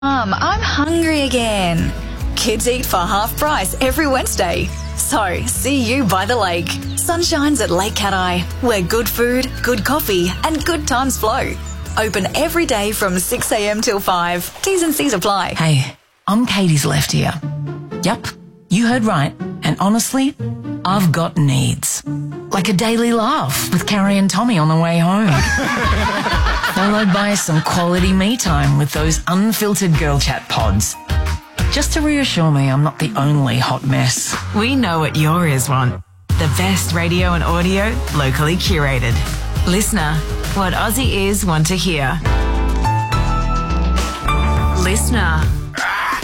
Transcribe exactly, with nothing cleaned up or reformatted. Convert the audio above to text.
Mum, I'm hungry again. Kids eat for half price every Wednesday. So, see you by the lake. Sunshine's at Lake Cat Eye, where good food, good coffee and good times flow. Open every day from six a m till five. T's and C's apply. Hey, I'm Katie's left ear. Yup, you heard right. And honestly, I've got needs. Like a daily laugh with Carrie and Tommy on the way home. Followed by some quality me time with those unfiltered girl chat pods. Just to reassure me I'm not the only hot mess. We know what your ears want. The best radio and audio, locally curated. Listener, what Aussie ears want to hear. Listener.